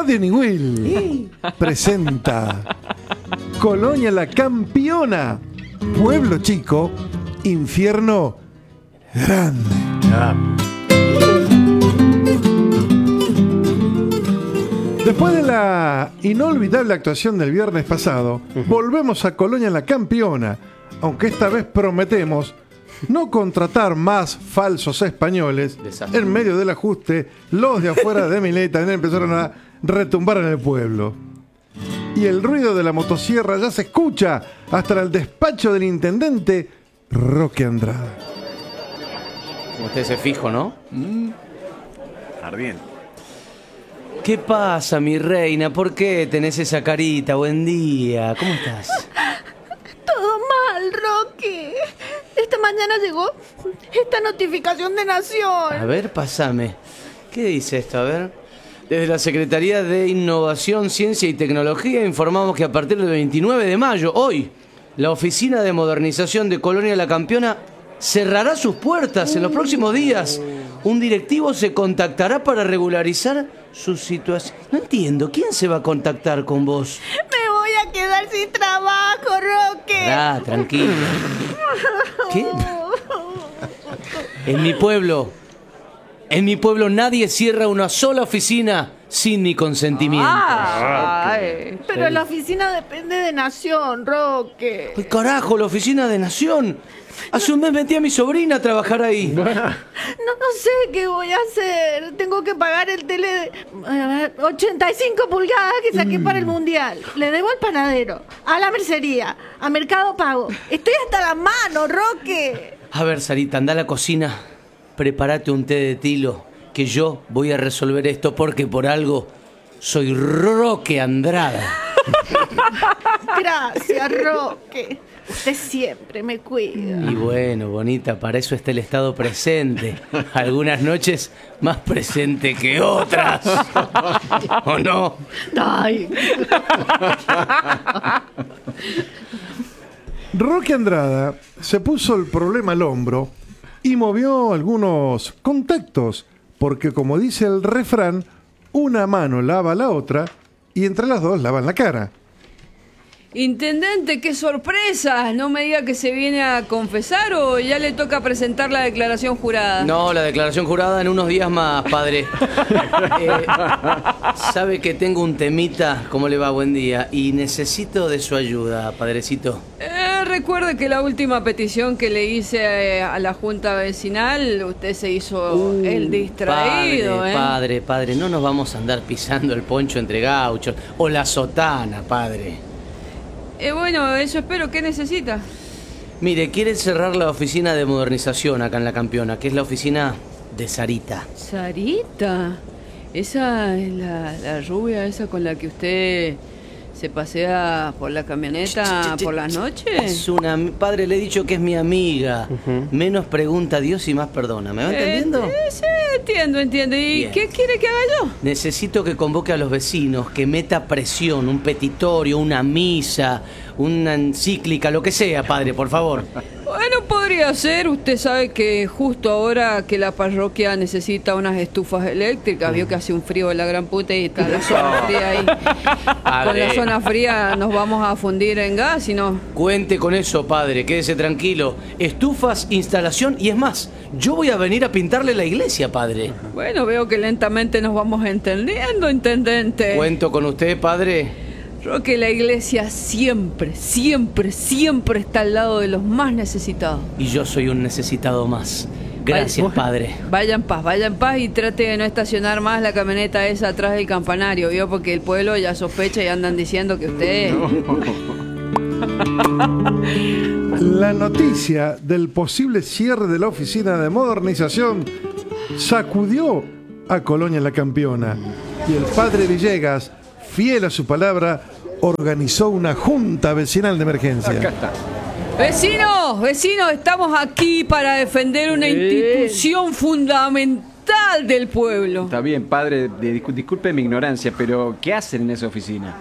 Radio Niwil presenta Colonia la Campeona, pueblo chico, infierno grande. Después de la inolvidable actuación del viernes pasado, volvemos a Colonia la Campeona, aunque esta vez prometemos no contratar más falsos españoles. En medio del ajuste, los de afuera de Milei también empezaron a retumbar en el pueblo. Y el ruido de la motosierra ya se escucha hasta el despacho del intendente Roque Andrada. Como usted se fijo, ¿no? Ardiente. ¿Qué pasa, mi reina? ¿Por qué tenés esa carita? Buen día. ¿Cómo estás? Todo mal, Roque. Esta mañana llegó esta notificación de Nación. A ver, pasame. ¿Qué dice esto? A ver. Desde la Secretaría de Innovación, Ciencia y Tecnología informamos que a partir del 29 de mayo, hoy, la Oficina de Modernización de Colonia la Campeona cerrará sus puertas en los próximos días. Un directivo se contactará para regularizar su situación. No entiendo, ¿quién se va a contactar con vos? Me voy a quedar sin trabajo, Roque. Ah, tranquilo. ¿Qué? En mi pueblo nadie cierra una sola oficina sin mi consentimiento. Pero la oficina depende de Nación, Roque. ¿Qué carajo, la oficina de Nación? Hace un mes metí a mi sobrina a trabajar ahí. No sé qué voy a hacer. Tengo que pagar el tele de 85 pulgadas que saqué para el Mundial. Le debo al panadero, a la mercería, a Mercado Pago. Estoy hasta la mano, Roque. A ver, Sarita, anda a la cocina. Prepárate un té de tilo, que yo voy a resolver esto porque por algo soy Roque Andrada. Gracias, Roque. Usted siempre me cuida. Y bueno, bonita, para eso está el estado presente. Algunas noches más presente que otras. ¿O no? Ay. Roque Andrada se puso el problema al hombro y movió algunos contactos, porque como dice el refrán, una mano lava la otra y entre las dos lavan la cara. Intendente, qué sorpresa. No me diga que se viene a confesar o ya le toca presentar la declaración jurada. No, la declaración jurada en unos días más, padre. Sabe que tengo un temita, ¿cómo le va? Buen día. Y necesito de su ayuda, padrecito. Recuerde que la última petición que le hice a la Junta Vecinal, usted se hizo el distraído. Padre, no nos vamos a andar pisando el poncho entre gauchos. O la sotana, padre. Bueno, eso espero. ¿Qué necesita? Mire, quiere cerrar la oficina de modernización acá en La Campeona, que es la oficina de Sarita. ¿Sarita? ¿Esa es la rubia esa con la que usted se pasea por la camioneta por las noches? Padre, le he dicho que es mi amiga. Menos pregunta a Dios y más perdona. ¿Me va entendiendo? Sí, entiendo. ¿Y Bien. qué quiere que haga yo? Necesito que convoque a los vecinos, que meta presión, un petitorio, una misa, una encíclica, lo que sea, padre, por favor. Bueno, podría ser. Usted sabe que justo ahora que la parroquia necesita unas estufas eléctricas, vio que hace un frío de la gran puta y está la zona fría ahí. Con la zona fría nos vamos a fundir en gas y no. Cuente con eso, padre, quédese tranquilo. Estufas, instalación y es más, yo voy a venir a pintarle la iglesia, padre. Bueno, veo que lentamente nos vamos entendiendo, intendente. Cuento con usted, padre. Roque, la iglesia siempre está al lado de los más necesitados. Y yo soy un necesitado más. Gracias, padre. Vaya en paz y trate de no estacionar más la camioneta esa atrás del campanario, ¿vio? Porque el pueblo ya sospecha y andan diciendo que usted... La noticia del posible cierre de la oficina de modernización sacudió a Colonia la Campeona y el padre Villegas, fiel a su palabra, organizó una junta vecinal de emergencia. Acá está. Vecinos, estamos aquí para defender una institución fundamental del pueblo. Está bien, padre, disculpe mi ignorancia, pero ¿qué hacen en esa oficina?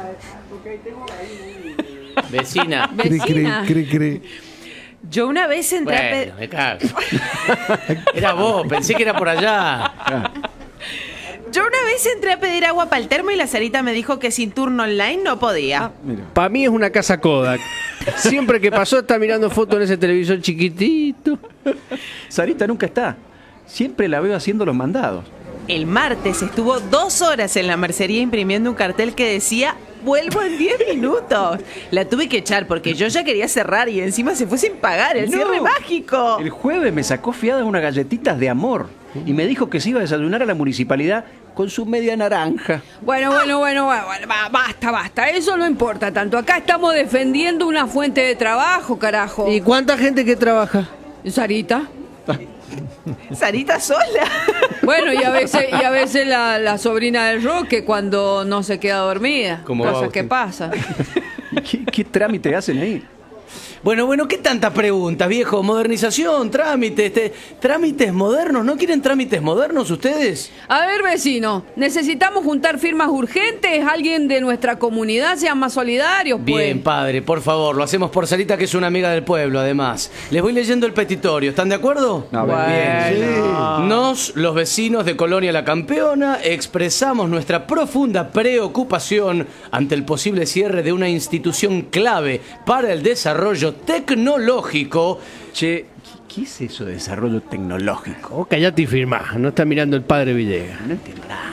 Vecina. Cri. Yo una vez entré a Bueno, me cago. Era vos, pensé que era por allá. Yo una vez entré a pedir agua para el termo y la Sarita me dijo que sin turno online no podía. Para mí es una casa Kodak. Siempre que pasó está mirando fotos en ese televisor chiquitito. Sarita nunca está. Siempre la veo haciendo los mandados. El martes estuvo 2 horas en la mercería imprimiendo un cartel que decía vuelvo en 10 minutos. La tuve que echar porque yo ya quería cerrar y encima se fue sin pagar. El cierre mágico. El jueves me sacó fiadas unas galletitas de amor y me dijo que se iba a desayunar a la municipalidad con su media naranja. Bueno, basta. Eso no importa tanto. Acá estamos defendiendo una fuente de trabajo, carajo. ¿Y cuánta gente que trabaja? Sarita. Sarita sola. Bueno, y a veces la sobrina del Roque cuando no se queda dormida. Cosas que pasan. ¿Qué trámite hacen ahí? Bueno, ¿qué tantas preguntas, viejo? Modernización, trámites, trámites modernos. ¿No quieren trámites modernos ustedes? A ver, vecino, necesitamos juntar firmas urgentes. Alguien de nuestra comunidad sea más solidarios, pues. Bien, padre, por favor, lo hacemos por Sarita, que es una amiga del pueblo, además. Les voy leyendo el petitorio, ¿están de acuerdo? No, Bien. Nos, los vecinos de Colonia La Campeona, expresamos nuestra profunda preocupación ante el posible cierre de una institución clave para el desarrollo tecnológico. Che, ¿qué es eso de desarrollo tecnológico? Oh, callate y firmá. No está mirando el padre Villegas. No entiendo nada.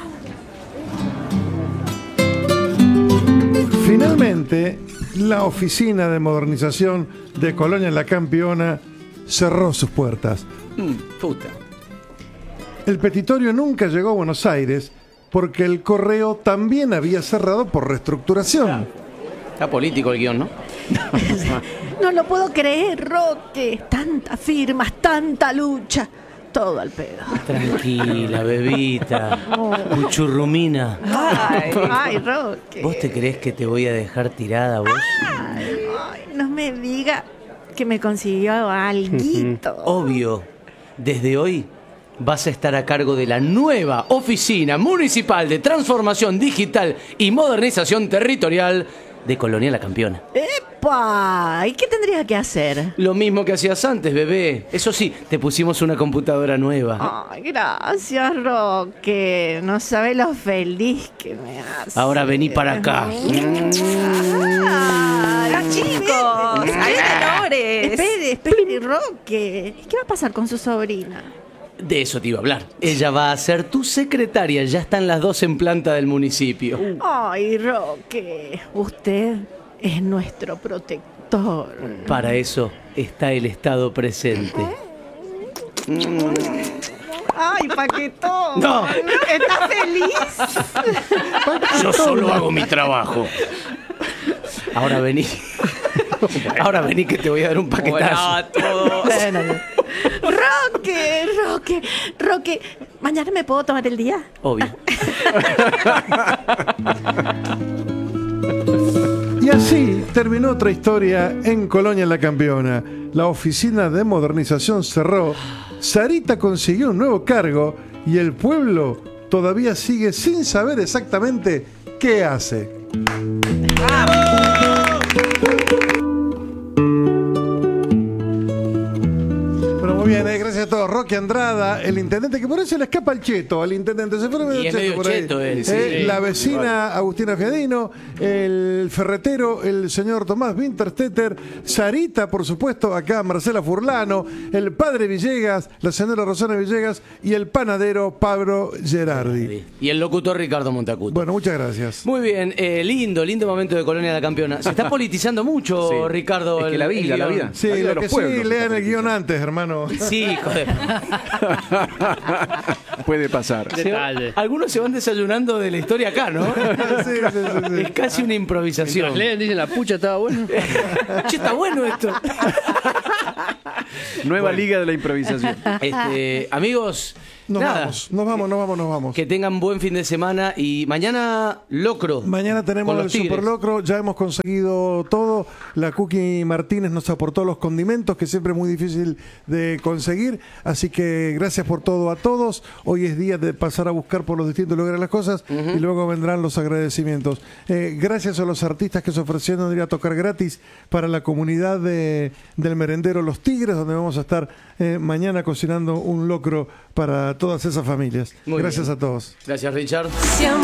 Finalmente, la oficina de modernización de Colonia La Campeona cerró sus puertas. Puta. El petitorio nunca llegó a Buenos Aires porque el correo también había cerrado por reestructuración. Está político el guión, ¿no? No lo puedo creer, Roque. Tantas firmas, tanta lucha. Todo al pedo. Tranquila, bebita. Cuchurrumina. Ay, Roque. ¿Vos te crees que te voy a dejar tirada vos? Ay, no me diga que me consiguió alguito. Obvio. Desde hoy vas a estar a cargo de la nueva Oficina Municipal de Transformación Digital y Modernización Territorial de Colonia La Campeona. ¡Epa! ¿Y qué tendría que hacer? Lo mismo que hacías antes, bebé. Eso sí, te pusimos una computadora nueva. Ay, gracias, Roque. No sabe lo feliz que me hace. Ahora vení para acá. Chicos, hay menores. Espere, Roque. ¿Qué va a pasar con su sobrina? De eso te iba a hablar. Ella va a ser tu secretaria. Ya están las dos en planta del municipio. Ay, Roque. Usted es nuestro protector. Para eso está el Estado presente. Ay, paquetón. No. ¿Estás feliz? Yo solo hago mi trabajo. Ahora vení. Ahora vení que te voy a dar un paquetazo. Hola a todos. Roque, ¿mañana me puedo tomar el día? Obvio. Y así terminó otra historia en Colonia La Campeona. La oficina de modernización cerró, Sarita consiguió un nuevo cargo y el pueblo todavía sigue sin saber exactamente qué hace. Muy bien, gracias a todos. Roque Andrada, el intendente, que por eso le escapa el cheto al intendente. Se fue medio Y es cheto medio por ahí. cheto él, sí. La vecina Agustina Fiadino, el ferretero, el señor Tomás Winterstetter, Sarita, por supuesto, acá Marcela Furlano, el padre Villegas, la señora Rosana Villegas y el panadero Pablo Gerardi. Y el locutor Ricardo Montacuto. Bueno, muchas gracias. Muy bien, lindo momento de Colonia La Campeona. Se está politizando mucho, Sí. Ricardo. Es que la vida, la vida. Sí, La vida de lo los que pueblos. sí, lean el guión antes, hermano. Sí, joder. Puede pasar. Detalle. Algunos se van desayunando de la historia acá, ¿no? Sí. Es casi una improvisación. Mientras leen, dicen la pucha estaba bueno. Che, está bueno esto. Nueva liga de la improvisación. Amigos, Nos nada. vamos. Que tengan buen fin de semana y mañana locro. Mañana con tenemos los el Tigres. Super Locro, ya hemos conseguido todo. La Cookie Martínez nos aportó los condimentos, que siempre es muy difícil de conseguir. Así que gracias por todo a todos. Hoy es día de pasar a buscar por los distintos lugares las cosas y luego vendrán los agradecimientos. Gracias a los artistas que se ofrecieron de ir a tocar gratis para la comunidad del merendero Los Tigres, donde vamos a estar mañana cocinando un locro para todas esas familias. Muy Gracias bien. a todos. Gracias, Richard. Siempre